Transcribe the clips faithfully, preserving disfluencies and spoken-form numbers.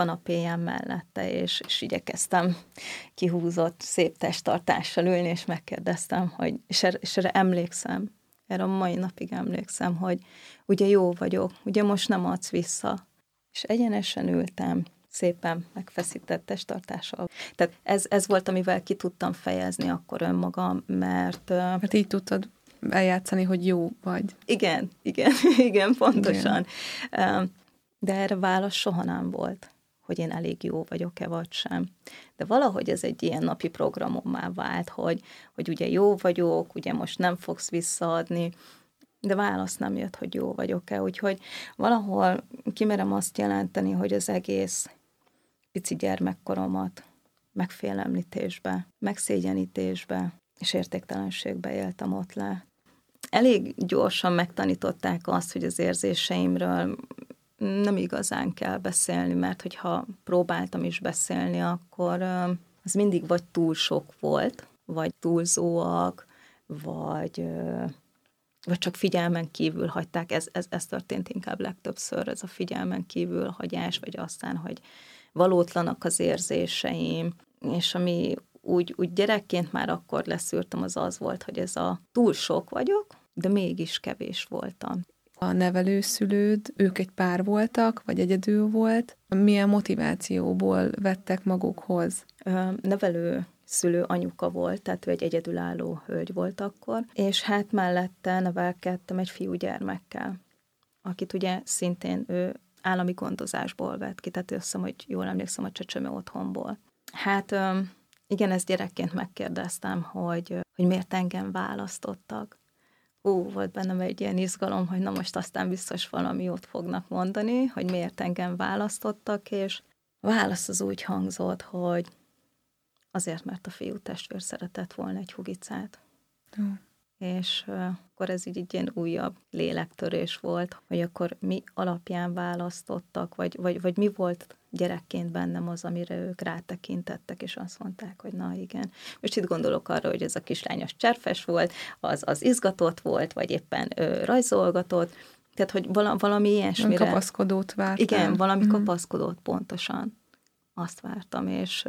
kanapéján mellette, és, és igyekeztem kihúzott szép testtartással ülni, és megkérdeztem, hogy, és erre, és erre emlékszem, erre a mai napig emlékszem, hogy ugye jó vagyok, ugye most nem adsz vissza. És egyenesen ültem, szépen megfeszített testtartással. Tehát ez, ez volt, amivel ki tudtam fejezni akkor önmagam, mert... Mert így tudtad eljátszani, hogy jó vagy. Igen, igen, igen, pontosan. Igen. De erre válasz soha nem volt, hogy én elég jó vagyok-e vagy sem. De valahogy ez egy ilyen napi programommá vált, hogy, hogy ugye jó vagyok, ugye most nem fogsz visszaadni, de válasz nem jött, hogy jó vagyok-e. Úgyhogy valahol kimerem azt jelenteni, hogy az egész pici gyermekkoromat megfélemlítésbe, megszégyenítésbe és értéktelenségbe éltem ott le. Elég gyorsan megtanították azt, hogy az érzéseimről nem igazán kell beszélni, mert hogyha próbáltam is beszélni, akkor az mindig vagy túl sok volt, vagy túlzóak, vagy, vagy csak figyelmen kívül hagyták. Ez, ez, ez történt inkább legtöbbször, ez a figyelmen kívül hagyás, vagy aztán, hogy valótlanak az érzéseim, és ami úgy, úgy gyerekként már akkor leszűrtem, az az volt, hogy ez a túl sok vagyok, de mégis kevés voltam. A nevelőszülőd, ők egy pár voltak, vagy egyedül volt? Milyen motivációból vettek magukhoz? Nevelő szülő anyuka volt, tehát ő egy egyedülálló hölgy volt akkor, és hát mellette nevelkedtem egy fiúgyermekkel, akit ugye szintén ő állami gondozásból vett ki, tehát összem, hogy jól emlékszem, a csecsemő otthonból. Hát igen, ezt gyerekként megkérdeztem, hogy, hogy miért engem választottak. Ú, volt bennem egy ilyen izgalom, hogy na most aztán biztos valami jót fognak mondani, hogy miért engem választottak, és a válasz az úgy hangzott, hogy azért, mert a fiú testvér szeretett volna egy hugicát. Mm. És uh, akkor ez így egy ilyen újabb lélektörés volt, hogy akkor mi alapján választottak, vagy, vagy, vagy mi volt gyerekként bennem az, amire ők rátekintettek, és azt mondták, hogy na igen. Most itt gondolok arra, hogy ez a kislányos cserfes volt, az, az izgatott volt, vagy éppen ö, rajzolgatott, tehát, hogy vala, valami ilyesmire... Kapaszkodót vártam. Igen, valami mm. kapaszkodót pontosan. Azt vártam, és,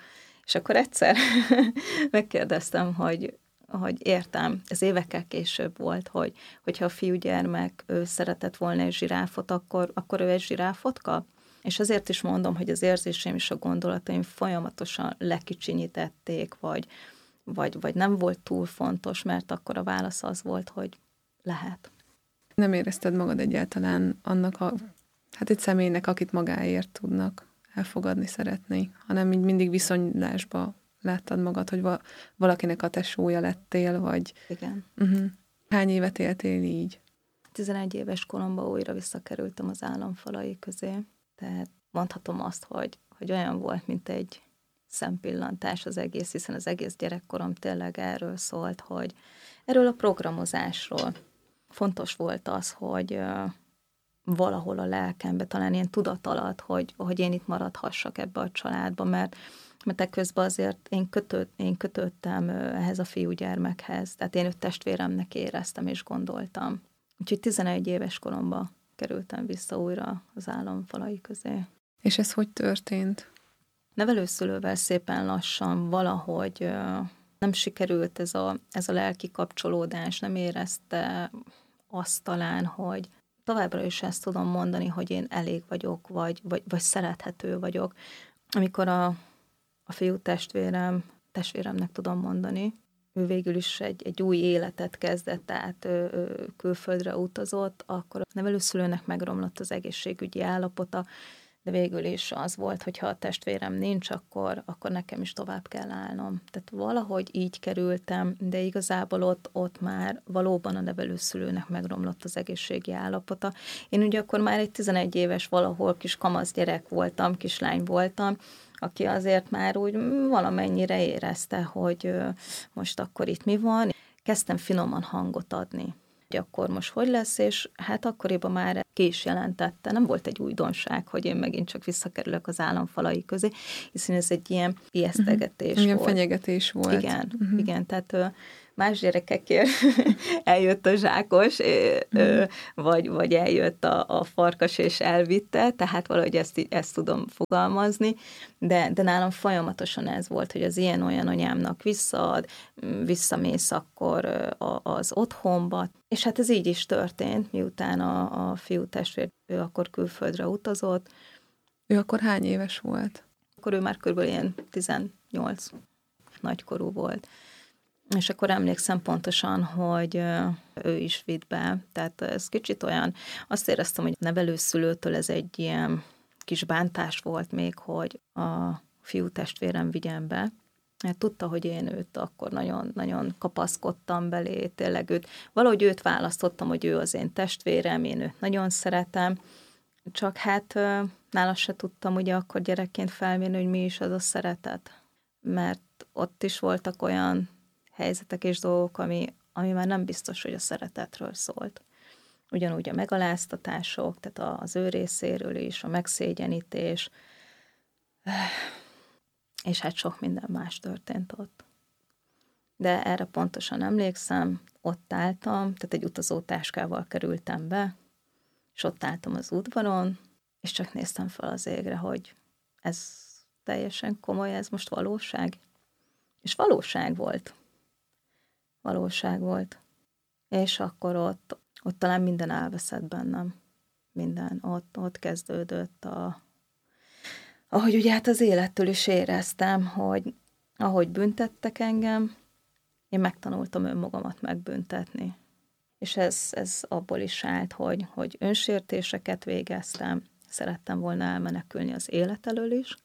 és akkor egyszer megkérdeztem, hogy hogy értem, ez évekkel később volt, hogy hogyha a fiúgyermek ő szeretett volna egy zsiráfot, akkor, akkor ő egy zsiráfot kap. És azért is mondom, hogy az érzéseim és a gondolataim folyamatosan lekicsinyítették, vagy, vagy, vagy nem volt túl fontos, mert akkor a válasz az volt, hogy lehet. Nem érezted magad egyáltalán annak a, hát egy személynek, akit magáért tudnak elfogadni, szeretni, hanem így mindig viszonylásba láttad magad, hogy valakinek a tesója lettél, vagy... Igen. Uh-huh. Hány évet éltél így? tizenegy éves koromban újra visszakerültem az államfalai közé. Tehát mondhatom azt, hogy, hogy olyan volt, mint egy szempillantás az egész, hiszen az egész gyerekkorom tényleg erről szólt, hogy erről a programozásról. Fontos volt az, hogy uh, valahol a lelkembe, talán ilyen tudat alatt, hogy, hogy én itt maradhassak ebbe a családba, mert mert ekközben azért én, kötött, én kötöttem ehhez a fiúgyermekhez, tehát én őt testvéremnek éreztem és gondoltam. Úgyhogy tizenegy éves koromban kerültem vissza újra az államfalai közé. És ez hogy történt? Nevelőszülővel szépen lassan valahogy nem sikerült ez a, ez a lelki kapcsolódás, nem érezte azt talán, hogy továbbra is ezt tudom mondani, hogy én elég vagyok, vagy, vagy, vagy szerethető vagyok. Amikor a A fiú testvérem, testvéremnek tudom mondani, ő végül is egy, egy új életet kezdett, tehát ő, ő külföldre utazott, akkor a nevelőszülőnek megromlott az egészségügyi állapota, de végül is az volt, hogy ha a testvérem nincs, akkor, akkor nekem is tovább kell állnom. Tehát valahogy így kerültem, de igazából ott, ott már valóban a nevelőszülőnek megromlott az egészségi állapota. Én ugye akkor már egy tizenegy éves valahol kis kamasz gyerek voltam, kislány voltam, aki azért már úgy valamennyire érezte, hogy most akkor itt mi van. Kezdtem finoman hangot adni, hogy akkor most hogy lesz, és hát akkoriban már ki is jelentette. Nem volt egy újdonság, hogy én megint csak visszakerülök az államfalai közé, hiszen ez egy ilyen ijesztegetés uh-huh. volt. Ilyen fenyegetés volt. Igen, uh-huh. igen, tehát más gyerekekért eljött a zsákos, mm. vagy, vagy eljött a, a farkas és elvitte, tehát valahogy ezt, ezt tudom fogalmazni, de, de nálam folyamatosan ez volt, hogy az ilyen-olyan anyámnak visszaad, visszamész akkor az otthonba, és hát ez így is történt, miután a, a fiú testvér, ő akkor külföldre utazott. Ő akkor hány éves volt? Akkor ő már körülbelül ilyen tizennyolc nagykorú volt. És akkor emlékszem pontosan, hogy ő is vitt be. Tehát ez kicsit olyan, azt éreztem, hogy nevelőszülőtől ez egy ilyen kis bántás volt még, hogy a fiú testvérem vigyen be. Mert tudta, hogy én őt akkor nagyon-nagyon kapaszkodtam belé, tényleg őt, valahogy őt választottam, hogy ő az én testvérem, én őt nagyon szeretem. Csak hát nála se tudtam ugye akkor gyerekként felmérni, hogy mi is az a szeretet. Mert ott is voltak olyan helyzetek és dolgok, ami, ami már nem biztos, hogy a szeretetről szólt. Ugyanúgy a megaláztatások, tehát az ő részéről is, a megszégyenítés, és hát sok minden más történt ott. De erre pontosan emlékszem, ott álltam, tehát egy utazótáskával kerültem be, és ott álltam az udvaron, és csak néztem fel az égre, hogy ez teljesen komoly, ez most valóság. És valóság volt. Valóság volt. És akkor ott, ott talán minden elveszett bennem. Minden. Ott, ott kezdődött a... Ahogy ugye hát az élettől is éreztem, hogy ahogy büntettek engem, én megtanultam önmagamat megbüntetni. És ez, ez abból is állt, hogy, hogy önsértéseket végeztem, szerettem volna elmenekülni az élet elől is.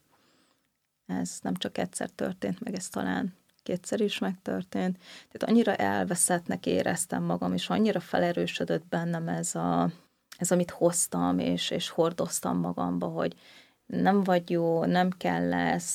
Ez nem csak egyszer történt meg, ez talán kétszer is megtörtént. Tehát annyira elveszettnek éreztem magam, és annyira felerősödött bennem ez, a, ez amit hoztam, és, és hordoztam magamba, hogy nem vagy jó, nem kell lesz.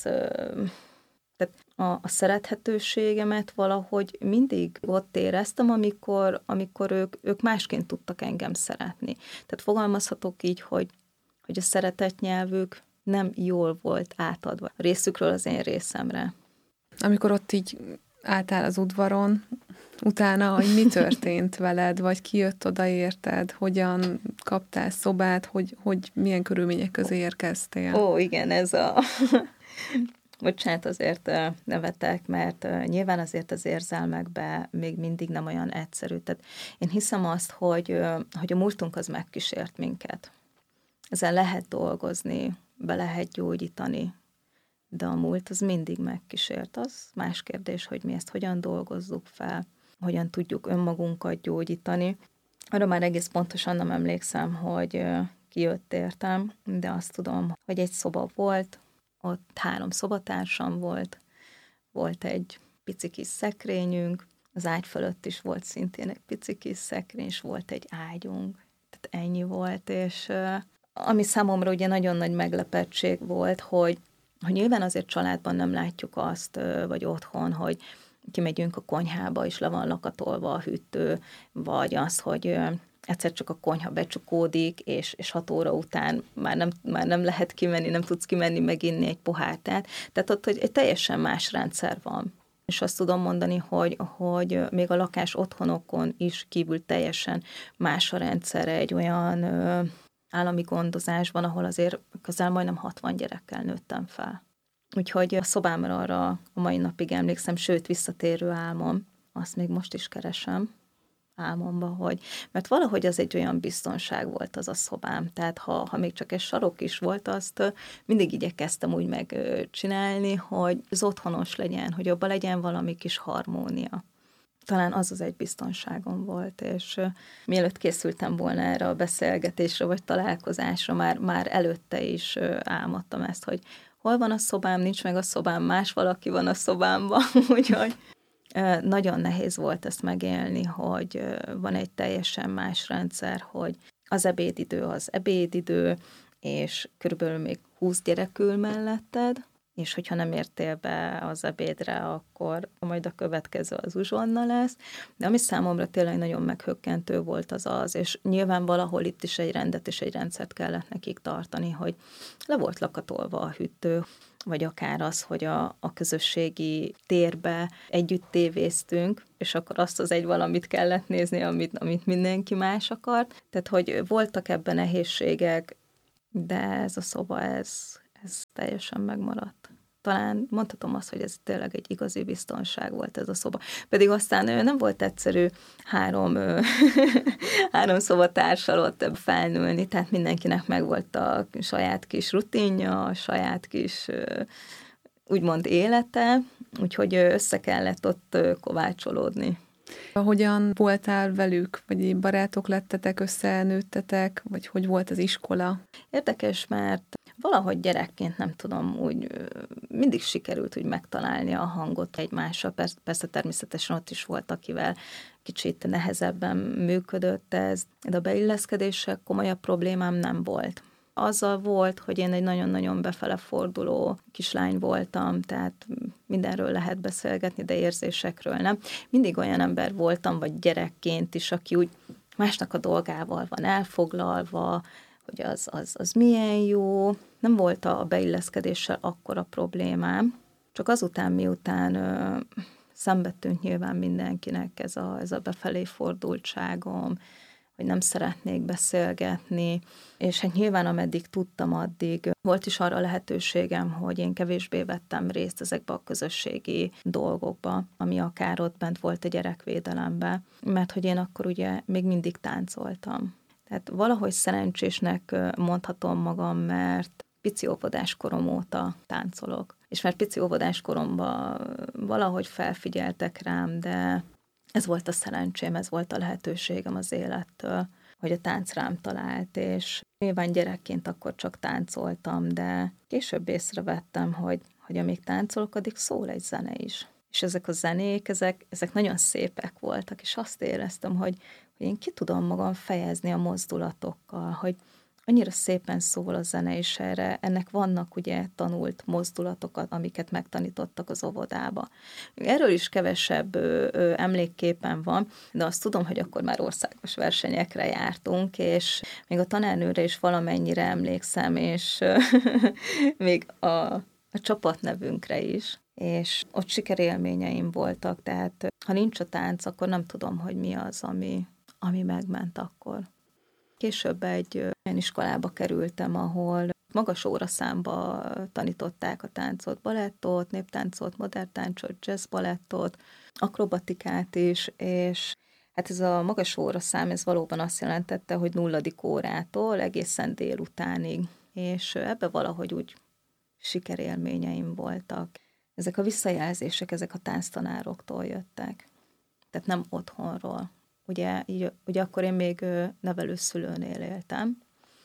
Tehát a, a szerethetőségemet valahogy mindig ott éreztem, amikor, amikor ők, ők másként tudtak engem szeretni. Tehát fogalmazhatok így, hogy, hogy a szeretet nyelvük nem jól volt átadva a részükről az én részemre. Amikor ott így álltál az udvaron, utána, hogy mi történt veled, vagy ki jött oda érted, hogyan kaptál szobát, hogy, hogy milyen körülmények közé érkeztél? Ó, igen, ez a... Bocsánat, azért nevetek, mert nyilván azért az érzelmekben még mindig nem olyan egyszerű. Tehát én hiszem azt, hogy, hogy a múltunk az megkísért minket. Ezen lehet dolgozni, be lehet gyógyítani, de a múlt az mindig megkísért. Az más kérdés, hogy mi ezt hogyan dolgozzuk fel, hogyan tudjuk önmagunkat gyógyítani. Arra már egész pontosan nem emlékszem, hogy ki jött értem, de azt tudom, hogy egy szoba volt, ott három szobatársam volt, volt egy pici kis szekrényünk, az ágy fölött is volt szintén egy pici kis szekrény, és volt egy ágyunk. Tehát ennyi volt, és ami számomra ugye nagyon nagy meglepettség volt, hogy, hogy nyilván azért családban nem látjuk azt, vagy otthon, hogy kimegyünk a konyhába, és le van lakatolva a hűtő, vagy az, hogy egyszer csak a konyha becsukódik, és, és hat óra után már nem, már nem lehet kimenni, nem tudsz kimenni meginni egy pohár teát. Tehát ott hogy egy teljesen más rendszer van. És azt tudom mondani, hogy, hogy még a lakás otthonokon is kívül teljesen más a rendszer egy olyan ö, állami gondozásban, ahol azért közel majdnem hatvan gyerekkel nőttem fel. Úgyhogy a szobámra arra a mai napig emlékszem, sőt, visszatérő álmom, azt még most is keresem álmomba, hogy, mert valahogy az egy olyan biztonság volt az a szobám, tehát ha, ha még csak egy sarok is volt, azt mindig igyekeztem úgy megcsinálni, hogy az otthonos legyen, hogy abban legyen valami kis harmónia. Talán az az egy biztonságom volt, és mielőtt készültem volna erre a beszélgetésre, vagy találkozásra, már, már előtte is álmodtam ezt, hogy hol van a szobám, nincs meg a szobám, más valaki van a szobámban, úgyhogy nagyon nehéz volt ezt megélni, hogy van egy teljesen más rendszer, hogy az ebédidő az ebédidő, és körülbelül még húsz gyerek ül melletted, és hogyha nem értél be az ebédre, akkor majd a következő az uzsonna lesz. De ami számomra tényleg nagyon meghökkentő volt az az, és nyilván valahol itt is egy rendet és egy rendszert kellett nekik tartani, hogy le volt lakatolva a hűtő, vagy akár az, hogy a, a közösségi térbe együtt tévéztünk, és akkor azt az egy valamit kellett nézni, amit, amit mindenki más akart. Tehát, hogy voltak ebben nehézségek, de ez a szoba, ez, ez teljesen megmaradt. Talán mondhatom azt, hogy ez tényleg egy igazi biztonság volt ez a szoba. Pedig aztán nem volt egyszerű három, három szobatársal ott felnőni, tehát mindenkinek megvolt a saját kis rutinja, a saját kis úgymond élete, úgyhogy össze kellett ott kovácsolódni. Hogyan voltál velük? Vagy barátok lettetek, összenőttetek? Vagy hogy volt az iskola? Érdekes, mert valahogy gyerekként, nem tudom, úgy mindig sikerült úgy megtalálni a hangot egymással. Persze, persze természetesen ott is volt, akivel kicsit nehezebben működött ez, de a beilleszkedéssel komolyabb problémám nem volt. Azzal volt, hogy én egy nagyon-nagyon befele forduló kislány voltam, tehát mindenről lehet beszélgetni, de érzésekről nem. Mindig olyan ember voltam, vagy gyerekként is, aki úgy másnak a dolgával van elfoglalva, hogy az, az, az milyen jó. Nem volt a beilleszkedéssel akkora problémám, csak azután, miután ö, szembe tűnt nyilván mindenkinek ez a, ez a befelé fordultságom, hogy nem szeretnék beszélgetni, és hát nyilván ameddig tudtam, addig volt is arra lehetőségem, hogy én kevésbé vettem részt ezekbe a közösségi dolgokba, ami akár ott bent volt a gyerekvédelemben, mert hogy én akkor ugye még mindig táncoltam. Tehát valahogy szerencsésnek mondhatom magam, mert pici óvodás korom óta táncolok. És már pici óvodás koromban valahogy felfigyeltek rám, de ez volt a szerencsém, ez volt a lehetőségem az élettől, hogy a tánc rám talált, és nyilván gyerekként akkor csak táncoltam, de később észrevettem, hogy, hogy amíg táncolok, addig szól egy zene is. És ezek a zenék, ezek, ezek nagyon szépek voltak, és azt éreztem, hogy, hogy én ki tudom magam fejezni a mozdulatokkal, hogy annyira szépen szól a zene, és erre, ennek vannak ugye tanult mozdulatokat, amiket megtanítottak az óvodába. Erről is kevesebb ö, ö, emlékképen van, de azt tudom, hogy akkor már országos versenyekre jártunk, és még a tanárnőre is valamennyire emlékszem, és ö, még a, a csapatnevünkre is. És ott sikerélményeim voltak, tehát ha nincs a tánc, akkor nem tudom, hogy mi az, ami, ami megment akkor. Később egy olyan iskolába kerültem, ahol magas óraszámba tanították a táncot, balettot, néptáncot, modern táncot, jazz balettot, akrobatikát is, és hát ez a magas óraszám, ez valóban azt jelentette, hogy nulladik órától egészen délutánig, és ebbe valahogy úgy sikerélményeim voltak. Ezek a visszajelzések, ezek a tánctanároktól jöttek, tehát nem otthonról. Ugye, így, ugye akkor én még nevelőszülőnél éltem,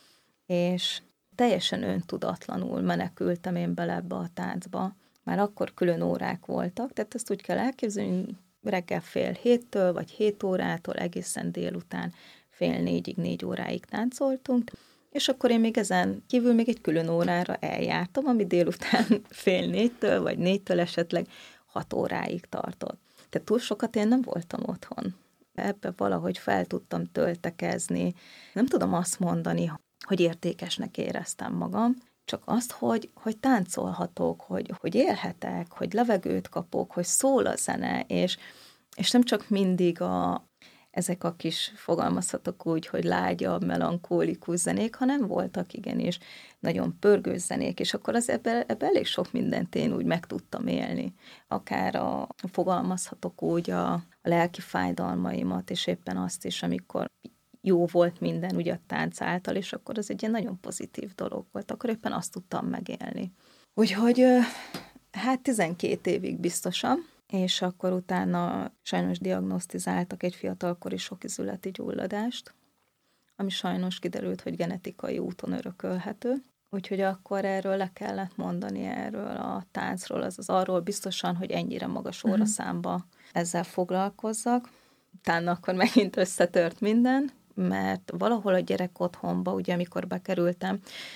és teljesen öntudatlanul menekültem én bele ebbe a táncba. Már akkor külön órák voltak, tehát ezt úgy kell elképzelni, reggel fél héttől, vagy hét órától egészen délután fél négyig, négy óráig táncoltunk, és akkor én még ezen kívül még egy külön órára eljártam, ami délután fél négytől, vagy négytől esetleg hat óráig tartott. Tehát túl sokat én nem voltam otthon. Ebbe valahogy fel tudtam töltekezni. Nem tudom azt mondani, hogy értékesnek éreztem magam, csak azt, hogy, hogy táncolhatok, hogy, hogy élhetek, hogy levegőt kapok, hogy szól a zene, és, és nem csak mindig a, ezek a kis, fogalmazhatok úgy, hogy lágyabb, melankólikus zenék, hanem voltak igenis nagyon pörgős zenék, és akkor az ebbe, ebbe elég sok mindent én úgy meg tudtam élni. Akár a, fogalmazhatok úgy a, a lelki fájdalmaimat, és éppen azt is, amikor jó volt minden ugye a tánc által, és akkor az egy ilyen nagyon pozitív dolog volt, akkor éppen azt tudtam megélni. Úgyhogy hát tizenkét évig biztosan, és akkor utána sajnos diagnosztizáltak egy fiatalkori sokizületi gyulladást, ami sajnos kiderült, hogy genetikai úton örökölhető. Úgyhogy akkor erről le kellett mondani, erről a táncról, azaz arról biztosan, hogy ennyire magas óraszámba ezzel foglalkozzak. Utána akkor megint összetört minden, mert valahol a gyerek otthonba, ugye amikor bekerültem,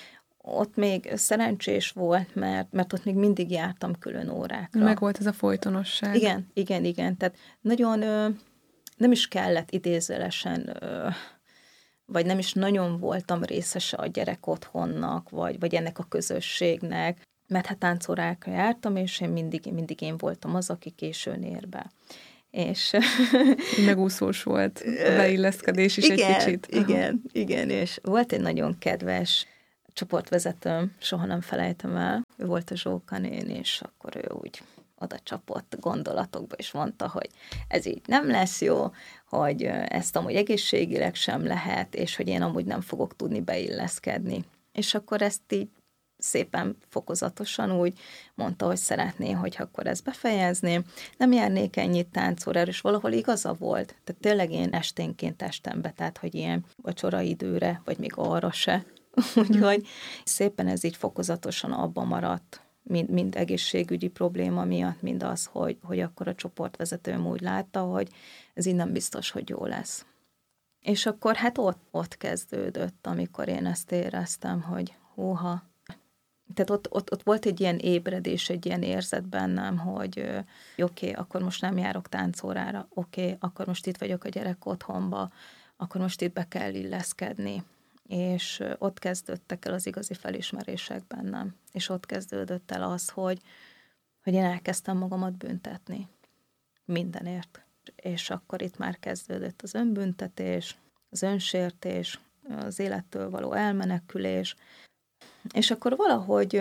ott még szerencsés volt, mert, mert ott még mindig jártam külön órákra. Meg volt ez a folytonosság. Igen, igen, igen. Tehát nagyon ö, nem is kellett idézőlesen, ö, vagy nem is nagyon voltam részese a gyerek otthonnak, vagy, vagy ennek a közösségnek, mert hát táncorákra jártam, és én mindig, mindig én voltam az, aki későn ér be. És megúszós volt a beilleszkedés is igen, egy kicsit. Igen, igen, és volt egy nagyon kedves csoportvezetőm, soha nem felejtem el, ő volt a Zsóka néni, és akkor ő úgy oda csapott gondolatokba, és mondta, hogy ez így nem lesz jó, hogy ezt amúgy egészségileg sem lehet, és hogy én amúgy nem fogok tudni beilleszkedni. És akkor ezt így szépen fokozatosan úgy mondta, hogy szeretné, hogy akkor ezt befejezném. Nem járnék ennyit táncórára, és valahol igaza volt. Tehát tényleg én esténként estem be, tehát hogy ilyen vacsora időre, vagy még arra se. Úgyhogy szépen ez így fokozatosan abba maradt, mind, mind egészségügyi probléma miatt, mind az, hogy, hogy akkor a csoportvezetőm úgy látta, hogy ez így nem biztos, hogy jó lesz. És akkor hát ott, ott kezdődött, amikor én ezt éreztem, hogy húha. Tehát ott, ott, ott volt egy ilyen ébredés, egy ilyen érzet bennem, hogy oké, okay, akkor most nem járok táncórára, oké, okay, akkor most itt vagyok a gyerek otthonba, akkor most itt be kell illeszkedni. És ott kezdődtek el az igazi felismerések bennem. És ott kezdődött el az, hogy, hogy én elkezdtem magamat büntetni. Mindenért. És akkor itt már kezdődött az önbüntetés, az önsértés, az élettől való elmenekülés, és akkor valahogy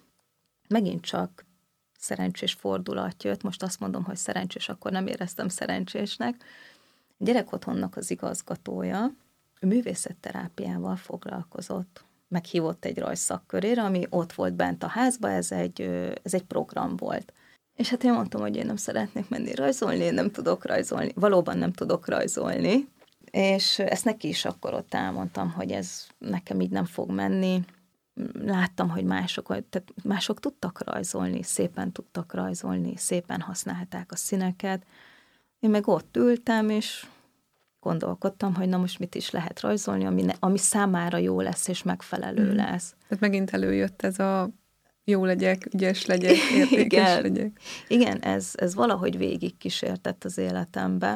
megint csak szerencsés fordulat jött, most azt mondom, hogy szerencsés, akkor nem éreztem szerencsésnek. A gyerekotthonnak az igazgatója művészetterápiával foglalkozott, meghívott egy rajzszakkörére, ami ott volt bent a házba, ez egy, ez egy program volt. És hát én mondtam, hogy én nem szeretnék menni rajzolni, én nem tudok rajzolni, valóban nem tudok rajzolni, és ezt neki is akkor ott elmondtam, hogy ez nekem így nem fog menni. Láttam, hogy mások, tehát mások tudtak rajzolni, szépen tudtak rajzolni, szépen használták a színeket. Én meg ott ültem, és gondolkodtam, hogy na most mit is lehet rajzolni, ami, ne, ami számára jó lesz, és megfelelő mm. lesz. Tehát megint előjött ez a jó legyek, ügyes legyek, értékes Igen. legyek. Igen, ez, ez valahogy végig kísértett az életembe,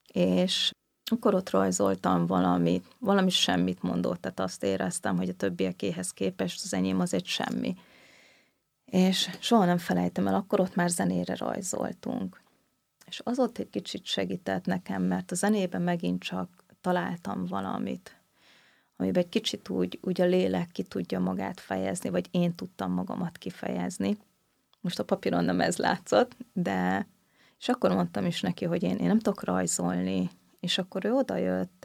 és akkor ott rajzoltam valamit, valami semmit mondott, tehát azt éreztem, hogy a többiekéhez képest az enyém az egy semmi. És soha nem felejtem el, akkor ott már zenére rajzoltunk. És az ott egy kicsit segített nekem, mert a zenében megint csak találtam valamit, amiben egy kicsit úgy, úgy a lélek ki tudja magát fejezni, vagy én tudtam magamat kifejezni. Most a papíron nem ez látszott, de és akkor mondtam is neki, hogy én, én nem tudok rajzolni, és akkor ő odajött,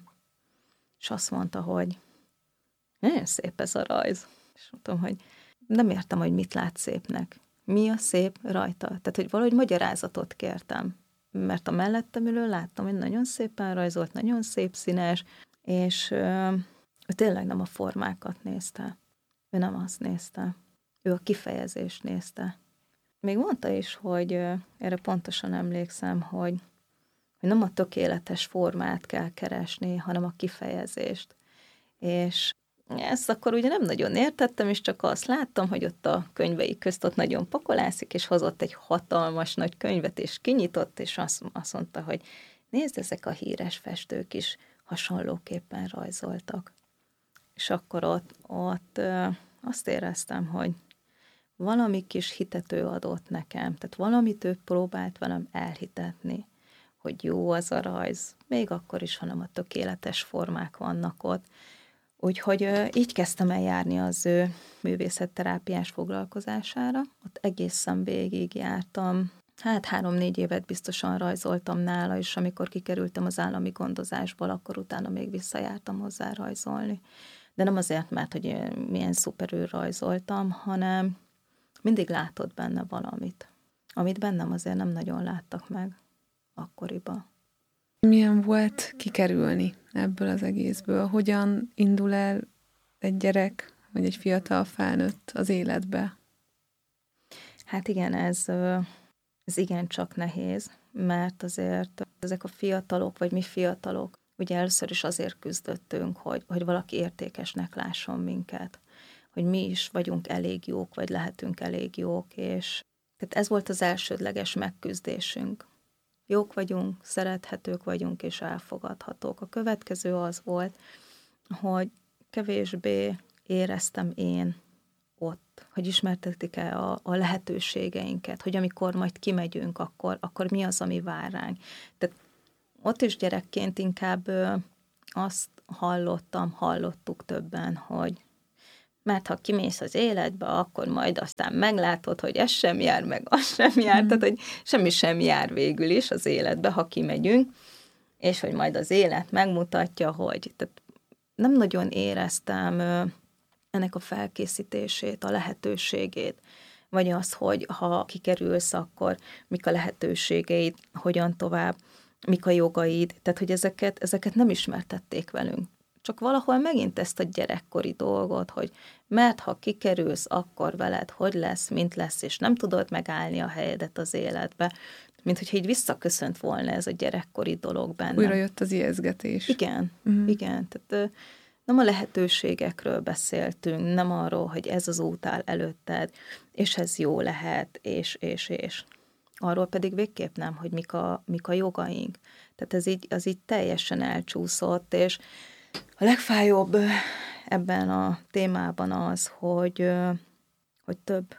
és azt mondta, hogy nagyon szép ez a rajz. És mondtam, hogy nem értem, hogy mit lát szépnek. Mi a szép rajta? Tehát, hogy valahogy magyarázatot kértem. Mert a mellettem ülő láttam, hogy nagyon szépen rajzolt, nagyon szép színes, és ő tényleg nem a formákat nézte. Ő nem azt nézte. Ő a kifejezést nézte. Még mondta is, hogy erre pontosan emlékszem, hogy hogy nem a tökéletes formát kell keresni, hanem a kifejezést. És ezt akkor ugye nem nagyon értettem, és csak azt láttam, hogy ott a könyvei közt ott nagyon pakolászik, és hozott egy hatalmas nagy könyvet, és kinyitott, és azt, azt mondta, hogy nézd, ezek a híres festők is hasonlóképpen rajzoltak. És akkor ott, ott azt éreztem, hogy valami kis hitet ő adott nekem, tehát valamit ő próbált velem elhitetni, hogy jó az a rajz, még akkor is, hanem a tökéletes formák vannak ott. Úgyhogy így kezdtem el járni az ő művészetterápiás foglalkozására. Ott egészen végig jártam. Hát három-négy évet biztosan rajzoltam nála, és amikor kikerültem az állami gondozásból, akkor utána még visszajártam hozzá rajzolni. De nem azért, mert hogy milyen szuperül rajzoltam, hanem mindig látott benne valamit, amit bennem azért nem nagyon láttak meg akkoriban. Milyen volt kikerülni ebből az egészből? Hogyan indul el egy gyerek, vagy egy fiatal felnőtt az életbe? Hát igen, ez, ez igencsak nehéz, mert azért ezek a fiatalok, vagy mi fiatalok, ugye először is azért küzdöttünk, hogy, hogy valaki értékesnek lásson minket. hogy mi is vagyunk elég jók, vagy lehetünk elég jók, és tehát ez volt az elsődleges megküzdésünk. Jók vagyunk, szerethetők vagyunk, és elfogadhatók. A következő az volt, hogy kevésbé éreztem én ott, hogy ismertetik el a, a lehetőségeinket, hogy amikor majd kimegyünk, akkor, akkor mi az, ami vár ránk. Tehát ott is gyerekként inkább ö, azt hallottam, hallottuk többen, hogy mert ha kimész az életbe, akkor majd aztán meglátod, hogy ez sem jár, meg az sem jár, mm. tehát hogy semmi sem jár végül is az életbe, ha kimegyünk, és hogy majd az élet megmutatja, hogy tehát nem nagyon éreztem ö, ennek a felkészítését, a lehetőségét, vagy az, hogy ha kikerülsz, akkor mik a lehetőségeid, hogyan tovább, mik a jogaid, tehát hogy ezeket, ezeket nem ismertették velünk. Csak valahol megint ezt a gyerekkori dolgot, hogy mert ha kikerülsz, akkor veled hogy lesz, mint lesz, és nem tudod megállni a helyedet az életbe, mint hogyha így visszaköszönt volna ez a gyerekkori dolog bennem. Újra jött az ijesztgetés. Igen, uh-huh. igen, tehát nem a lehetőségekről beszéltünk, nem arról, hogy ez az út áll előtted, és ez jó lehet, és, és, és. Arról pedig végképp nem, hogy mik a, mik a jogaink. Tehát ez így, az így teljesen elcsúszott, és a legfájóbb ebben a témában az, hogy, hogy több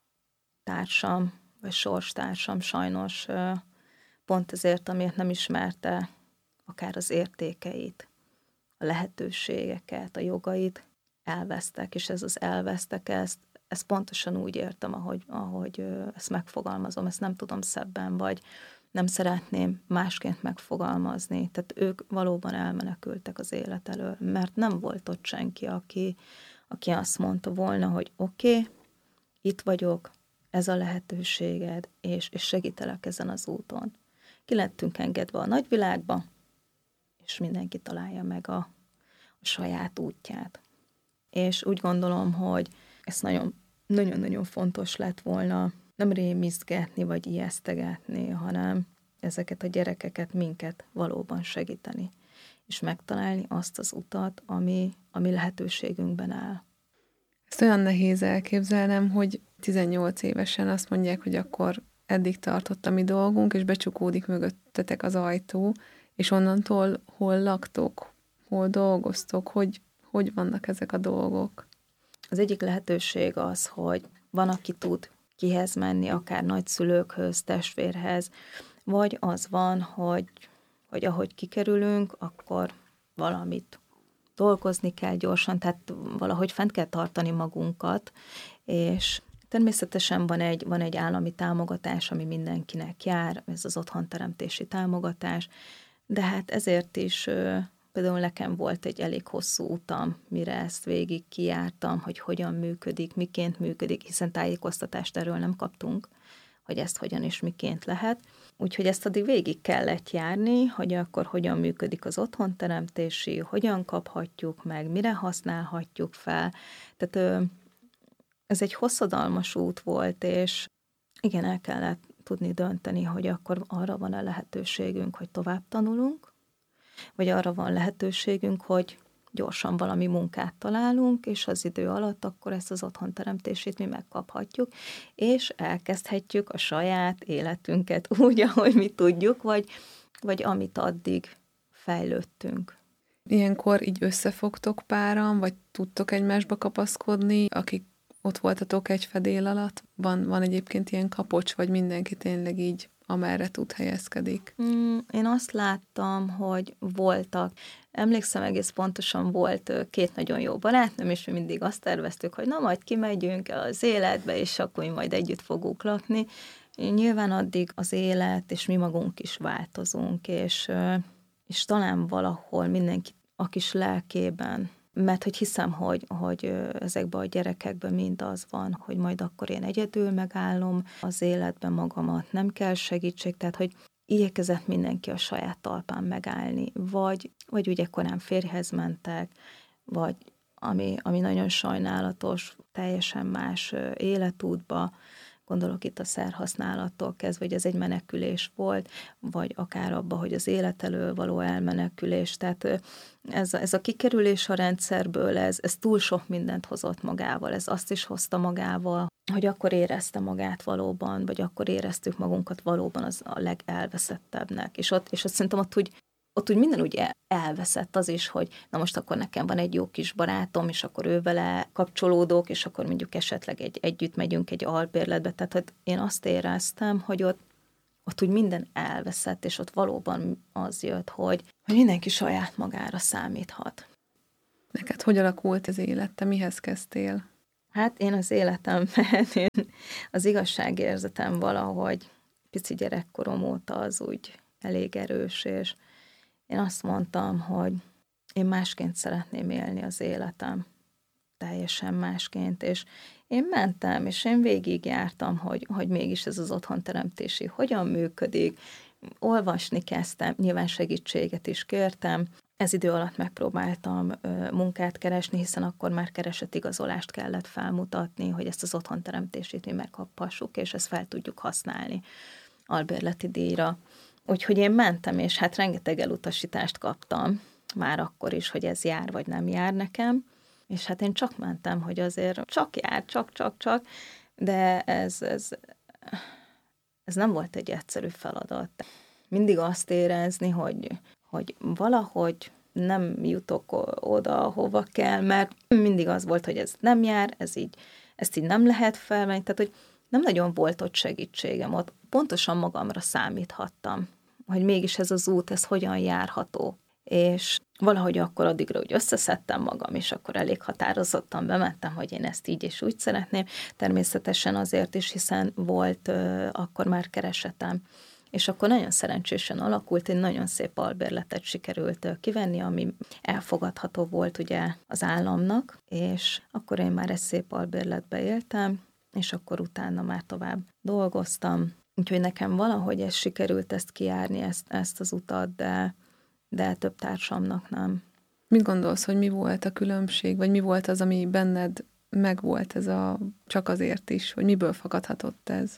társam, vagy sorstársam sajnos pont ezért, amiért nem ismerte akár az értékeit, a lehetőségeket, a jogait, elvesztek, és ez az elvesztek, ezt, ezt pontosan úgy értem, ahogy, ahogy ezt megfogalmazom, ezt nem tudom szebben, vagy nem szeretném másként megfogalmazni. Tehát ők valóban elmenekültek az élet elől, mert nem volt ott senki, aki, aki azt mondta volna, hogy oké, okay, itt vagyok, ez a lehetőséged, és, és segítelek ezen az úton. Ki lettünk engedve a nagyvilágba, és mindenki találja meg a, a saját útját. És úgy gondolom, hogy ez nagyon, nagyon-nagyon fontos lett volna nem rémizgetni, vagy ijesztegetni, hanem ezeket a gyerekeket, minket valóban segíteni, és megtalálni azt az utat, ami, ami lehetőségünkben áll. Ezt olyan nehéz elképzelnem, hogy tizennyolc évesen azt mondják, hogy akkor eddig tartott a mi dolgunk, és becsukódik mögöttetek az ajtó, és onnantól hol laktok, hol dolgoztok, hogy, hogy vannak ezek a dolgok? Az egyik lehetőség az, hogy van, aki tud kihez menni, akár nagyszülőkhöz, testvérhez, vagy az van, hogy, hogy ahogy kikerülünk, akkor valamit dolgozni kell gyorsan, tehát valahogy fent kell tartani magunkat, és természetesen van egy, van egy állami támogatás, ami mindenkinek jár, ez az otthonteremtési támogatás, de hát ezért is például nekem volt egy elég hosszú utam, mire ezt végig kijártam, hogy hogyan működik, miként működik, hiszen tájékoztatást erről nem kaptunk, hogy ezt hogyan és miként lehet. Úgyhogy ezt addig végig kellett járni, hogy akkor hogyan működik az otthonteremtési, hogyan kaphatjuk meg, mire használhatjuk fel. Tehát ez egy hosszadalmas út volt, és igen, el kellett tudni dönteni, hogy akkor arra van a lehetőségünk, hogy tovább tanulunk, vagy arra van lehetőségünk, hogy gyorsan valami munkát találunk, és az idő alatt akkor ezt az otthonteremtését mi megkaphatjuk, és elkezdhetjük a saját életünket úgy, ahogy mi tudjuk, vagy, vagy amit addig fejlődtünk. Ilyenkor így összefogtok páran, vagy tudtok egymásba kapaszkodni, akik ott voltatok egy fedél alatt? Van, van egyébként ilyen kapocs, vagy mindenki tényleg így amerre tud helyezkedik? Mm, én azt láttam, hogy voltak. Emlékszem, egész pontosan volt két nagyon jó barátnőm, és mi mindig azt terveztük, hogy na majd kimegyünk az életbe, és akkor mi majd együtt fogunk lakni. Nyilván addig az élet, és mi magunk is változunk, és, és talán valahol mindenki a kis lelkében, mert hogy hiszem, hogy, hogy ezekben a gyerekekben mind az van, hogy majd akkor én egyedül megállom az életben magamat, nem kell segítség, tehát hogy igyekezett mindenki a saját talpán megállni, vagy, vagy ugye korán férjhez mentek, vagy ami, ami nagyon sajnálatos, teljesen más életútba Gondolok itt a szerhasználattól kezdve, hogy ez egy menekülés volt, vagy akár abba, hogy az élet elől való elmenekülés. Tehát ez a, ez a kikerülés a rendszerből, ez, ez túl sok mindent hozott magával. Ez azt is hozta magával, hogy akkor érezte magát valóban, vagy akkor éreztük magunkat valóban az a legelveszettebbnek. És ott, és azt szerintem ott úgy, ott úgy minden úgy elveszett az is, hogy na most akkor nekem van egy jó kis barátom, és akkor ő vele kapcsolódok, és akkor mondjuk esetleg egy, együtt megyünk egy albérletbe. Tehát hogy én azt éreztem, hogy ott, ott úgy minden elveszett, és ott valóban az jött, hogy, hogy mindenki saját magára számíthat. Neked hogy alakult az élet? Te mihez kezdtél? Hát én az életemben, én az igazságérzetem valahogy pici gyerekkorom óta az úgy elég erős, és én azt mondtam, hogy én másként szeretném élni az életem, teljesen másként, és én mentem, és én végigjártam, hogy, hogy mégis ez az otthonteremtési hogyan működik, olvasni kezdtem, nyilván segítséget is kértem, ez idő alatt megpróbáltam ö, munkát keresni, hiszen akkor már keresetigazolást kellett felmutatni, hogy ezt az otthonteremtését mi megkaphassuk, és ezt fel tudjuk használni albérleti díjra. Úgyhogy én mentem, és hát rengeteg elutasítást kaptam, már akkor is, hogy ez jár, vagy nem jár nekem, és hát én csak mentem, hogy azért csak jár, csak, csak, csak, de ez, ez, ez nem volt egy egyszerű feladat. Mindig azt érezni, hogy, hogy valahogy nem jutok oda, hova kell, mert mindig az volt, hogy ez nem jár, ez így, ezt így nem lehet felvenni, tehát hogy nem nagyon volt ott segítségem, ott pontosan magamra számíthattam, hogy mégis ez az út, ez hogyan járható. És valahogy akkor addigra úgy összeszedtem magam, és akkor elég határozottan bementem, hogy én ezt így és úgy szeretném. Természetesen azért is, hiszen volt uh, akkor már keresetem. És akkor nagyon szerencsésen alakult, egy nagyon szép albérletet sikerült uh, kivenni, ami elfogadható volt ugye az államnak, és akkor én már egy szép albérletbe éltem, és akkor utána már tovább dolgoztam. Úgyhogy nekem valahogy ez sikerült ezt kijárni, ezt, ezt az utat, de, de több társamnak nem. Mit gondolsz, hogy mi volt a különbség, vagy mi volt az, ami benned megvolt ez a csak azért is, hogy miből fakadhatott ez?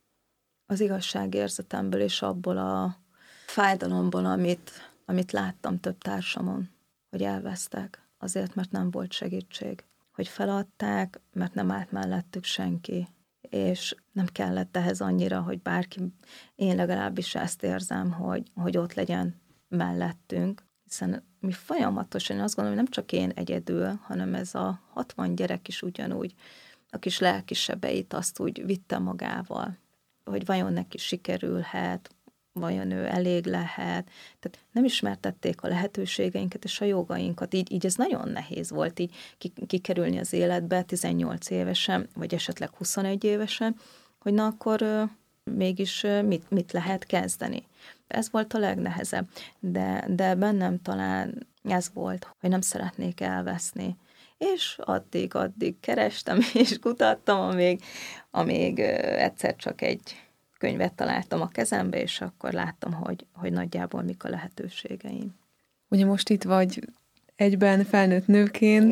Az igazságérzetemből és abból a fájdalomból, amit, amit láttam több társamon, hogy elvesztek, azért, mert nem volt segítség. Hogy feladták, mert nem állt mellettük senki. És nem kellett ehhez annyira, hogy bárki, én legalábbis ezt érzem, hogy, hogy ott legyen mellettünk, hiszen mi folyamatosan, én azt gondolom, hogy nem csak én egyedül, hanem ez a hatvan gyerek is ugyanúgy, a kis lelkisebeit azt úgy vitte magával, hogy vajon neki sikerülhet, vajon ő elég lehet. Tehát nem ismertették a lehetőségeinket és a jogainkat. Így, így ez nagyon nehéz volt így kikerülni az életbe tizennyolc évesen, vagy esetleg huszonegy évesen, hogy na akkor uh, mégis uh, mit, mit lehet kezdeni. Ez volt a legnehezebb. De, de bennem talán ez volt, hogy nem szeretnék elveszni. És addig-addig kerestem és kutattam, amíg, amíg uh, egyszer csak egy könyvet találtam a kezembe, és akkor láttam, hogy, hogy nagyjából mik a lehetőségeim. Ugye most itt vagy egyben felnőtt nőként,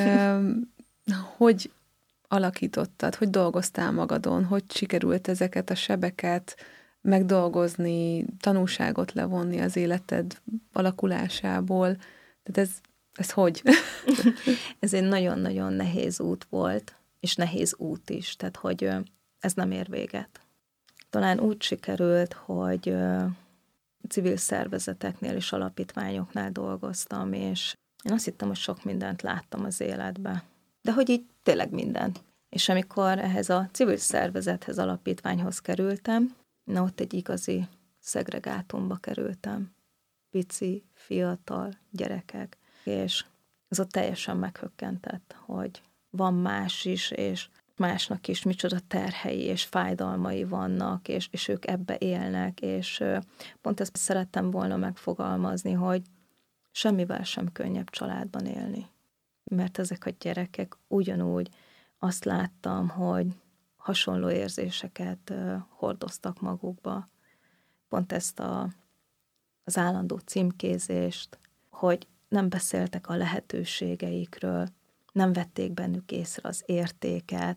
hogy alakítottad, hogy dolgoztál magadon, hogy sikerült ezeket a sebeket megdolgozni, tanulságot levonni az életed alakulásából. Tehát ez, ez hogy? Ez egy nagyon-nagyon nehéz út volt, és nehéz út is, tehát hogy ez nem ér véget. Talán úgy sikerült, hogy civil szervezeteknél és alapítványoknál dolgoztam, és én azt hittem, hogy sok mindent láttam az életbe. De hogy így tényleg mindent. És amikor ehhez a civil szervezethez, alapítványhoz kerültem, na ott egy igazi szegregátumba kerültem. Pici, fiatal gyerekek. És ez ott teljesen meghökkentett, hogy van más is, és másnak is micsoda terhei és fájdalmai vannak, és, és ők ebbe élnek, és pont ezt szerettem volna megfogalmazni, hogy semmivel sem könnyebb családban élni. Mert ezek a gyerekek ugyanúgy azt láttam, hogy hasonló érzéseket hordoztak magukba. Pont ezt a, az állandó címkézést, hogy nem beszéltek a lehetőségeikről, nem vették bennük észre az értéket,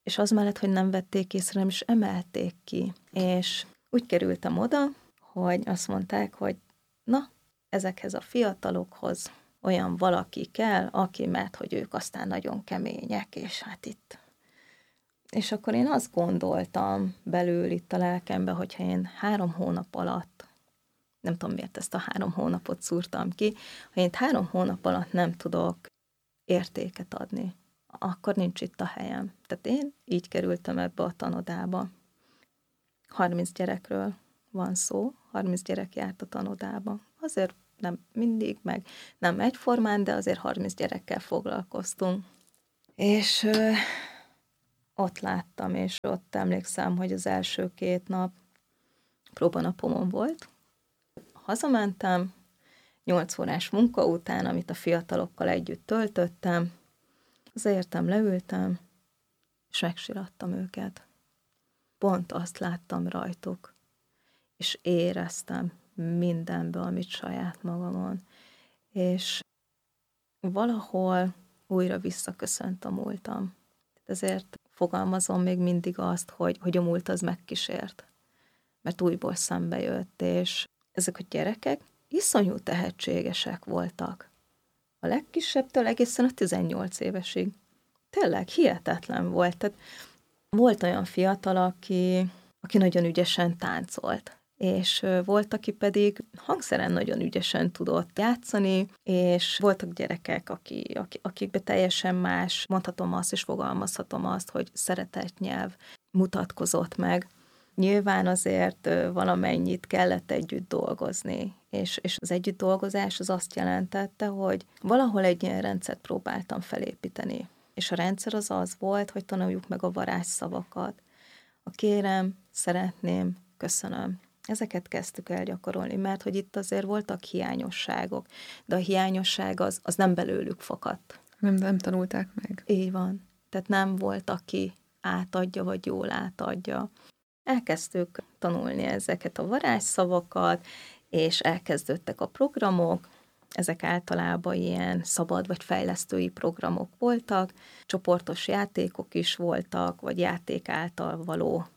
és az mellett, hogy nem vették észre, nem is emelték ki. És úgy kerültem oda, hogy azt mondták, hogy na, ezekhez a fiatalokhoz olyan valaki kell, aki, mert hogy ők aztán nagyon kemények, és hát itt. És akkor én azt gondoltam belül itt a lelkembe, hogyha én három hónap alatt, nem tudom miért ezt a három hónapot szúrtam ki, ha én három hónap alatt nem tudok értéket adni, akkor nincs itt a helyem. Tehát én így kerültem ebbe a tanodába. harminc gyerekről van szó, harminc gyerek járt a tanodába. Azért nem mindig, meg nem egyformán, de azért harminc gyerekkel foglalkoztunk. És ö, ott láttam, és ott emlékszem, hogy az első két nap próbanapomon volt. Hazamentem, nyolc órás munka után, amit a fiatalokkal együtt töltöttem, azért leültem, és megsirattam őket. Pont azt láttam rajtuk, és éreztem mindenből, amit saját magamon. És valahol újra visszaköszönt a múltam. Ezért fogalmazom még mindig azt, hogy, hogy a múlt az megkísért. Mert újból szembe jött, és ezek a gyerekek iszonyú tehetségesek voltak. A legkisebbtől egészen a tizennyolc évesig. Tényleg hihetetlen volt. Tehát volt olyan fiatal, aki, aki nagyon ügyesen táncolt, és volt, aki pedig hangszeren nagyon ügyesen tudott játszani, és voltak gyerekek, aki, aki, akikbe teljesen más, mondhatom azt, és fogalmazhatom azt, hogy szeretett nyelv mutatkozott meg. Nyilván azért valamennyit kellett együtt dolgozni, és, és az együtt dolgozás az azt jelentette, hogy valahol egy ilyen rendszert próbáltam felépíteni. És a rendszer az az volt, hogy tanuljuk meg a varázsszavakat. A kérem, szeretném, köszönöm. Ezeket kezdtük el gyakorolni, mert hogy itt azért voltak hiányosságok, de a hiányosság az, az nem belőlük fakadt. Nem, nem tanulták meg. Így van. Tehát nem volt, aki átadja, vagy jól átadja. Elkezdtük tanulni ezeket a varázsszavakat, és elkezdődtek a programok. Ezek általában ilyen szabad vagy fejlesztői programok voltak, csoportos játékok is voltak, vagy játék által való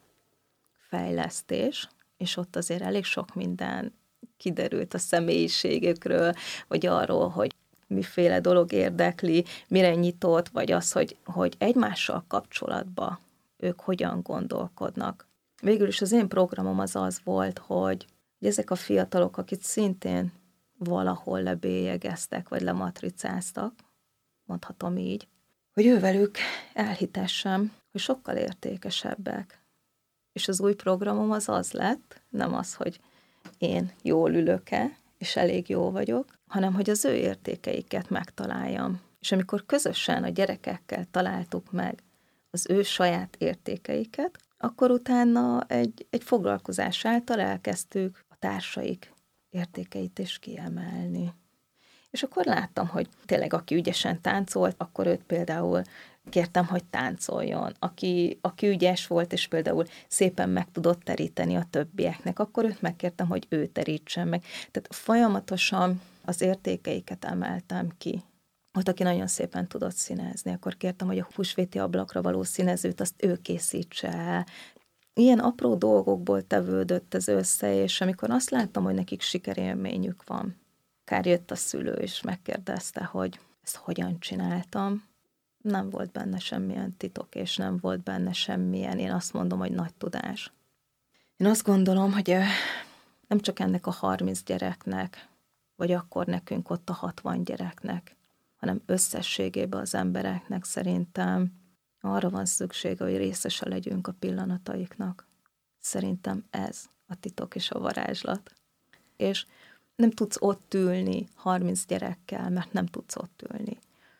fejlesztés, és ott azért elég sok minden kiderült a személyiségükről, vagy arról, hogy miféle dolog érdekli, mire nyitott, vagy az, hogy, hogy egymással kapcsolatban ők hogyan gondolkodnak. Végül is az én programom az az volt, hogy ezek a fiatalok, akik szintén valahol lebélyegeztek, vagy lematricáztak, mondhatom így, hogy ővelük elhitessem, hogy sokkal értékesebbek. És az új programom az az lett, nem az, hogy én jól ülök-e, és elég jó vagyok, hanem hogy az ő értékeiket megtaláljam. És amikor közösen a gyerekekkel találtuk meg az ő saját értékeiket, akkor utána egy, egy foglalkozás által elkezdtük a társaik értékeit is kiemelni. És akkor láttam, hogy tényleg aki ügyesen táncolt, akkor őt például kértem, hogy táncoljon. Aki, aki ügyes volt, és például szépen meg tudott teríteni a többieknek, akkor őt megkértem, hogy ő terítsen meg. Tehát folyamatosan az értékeiket emeltem ki. Ott, aki nagyon szépen tudott színezni, akkor kértem, hogy a húsvéti ablakra való színezőt azt ő készítse el. Ilyen apró dolgokból tevődött ez össze, és amikor azt láttam, hogy nekik sikerélményük van, akár jött a szülő, és megkérdezte, hogy ezt hogyan csináltam, nem volt benne semmilyen titok, és nem volt benne semmilyen, én azt mondom, hogy nagy tudás. Én azt gondolom, hogy nem csak ennek a harminc gyereknek, vagy akkor nekünk ott a hatvan gyereknek, hanem összességében az embereknek szerintem arra van szüksége, hogy részese legyünk a pillanataiknak. Szerintem ez a titok és a varázslat. És nem tudsz ott ülni harminc gyerekkel, mert nem tudsz ott ülni.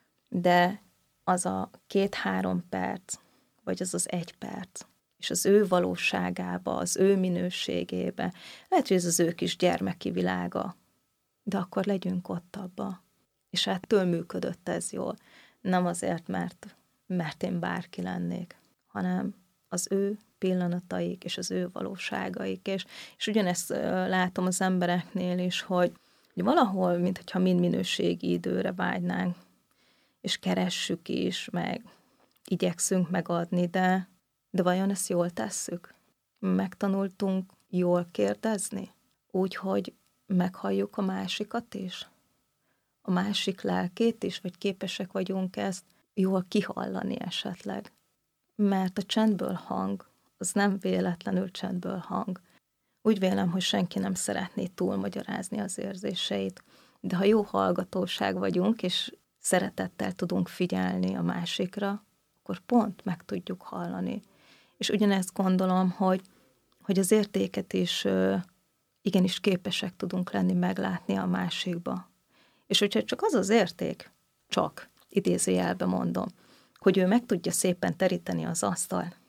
De az a két-három perc, vagy az az egy perc, és az ő valóságába, az ő minőségébe, lehet, hogy ez az ő kis gyermeki világa, de akkor legyünk ott abba. És hát től működött ez jól. Nem azért, mert, mert én bárki lennék, hanem az ő pillanataik és az ő valóságaik. És, és ugyanezt látom az embereknél is, hogy, hogy valahol, mintha mind minőségi időre vágynánk, és keressük is, meg igyekszünk megadni, de, de vajon ezt jól tesszük? Megtanultunk jól kérdezni? Úgy, hogy meghalljuk a másikat is? A másik lelkét is, vagy képesek vagyunk ezt jól kihallani esetleg? Mert a csendből hang, az nem véletlenül csendből hang. Úgy vélem, hogy senki nem szeretné túlmagyarázni az érzéseit, de ha jó hallgatóság vagyunk, és szeretettel tudunk figyelni a másikra, akkor pont meg tudjuk hallani. És ugyanezt gondolom, hogy, hogy az értéket is igenis képesek tudunk lenni meglátni a másikba. És hogyha csak az az érték, csak idézőjelbe mondom, hogy ő meg tudja szépen teríteni az asztalt,